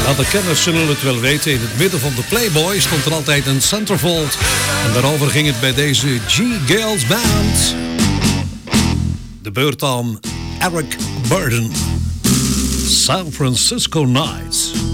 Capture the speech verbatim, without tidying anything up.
Nou, de kenners zullen het wel weten. In het midden van de Playboy stond er altijd een centerfold. En daarover ging het bij deze G-Girls Band. De beurt aan Eric Burdon. San Francisco Nights.